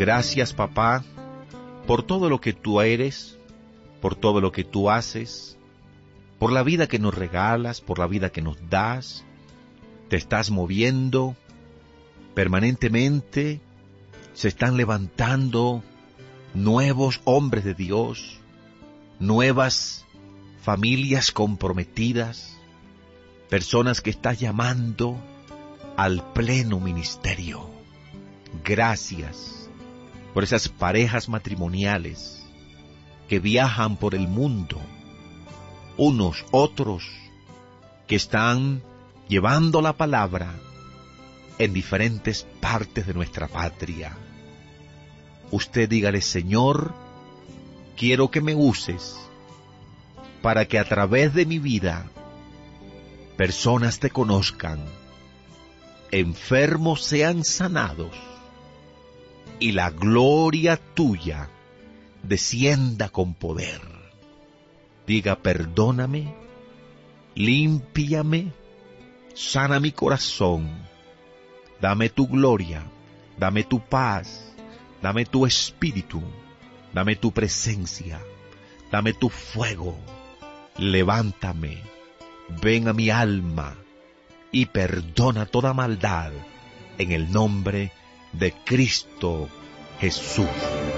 Gracias, papá, por todo lo que tú eres, por todo lo que tú haces, por la vida que nos regalas, por la vida que nos das. Te estás moviendo permanentemente, se están levantando nuevos hombres de Dios, nuevas familias comprometidas, personas que estás llamando al pleno ministerio. Gracias por esas parejas matrimoniales que viajan por el mundo, unos otros que están llevando la palabra en diferentes partes de nuestra patria. Usted dígale: Señor, quiero que me uses para que a través de mi vida personas te conozcan, enfermos sean sanados y la gloria tuya descienda con poder. Diga: perdóname, límpiame, sana mi corazón, dame tu gloria, dame tu paz, dame tu espíritu, dame tu presencia, dame tu fuego. Levántame, ven a mi alma y perdona toda maldad en el nombre de Cristo Jesús.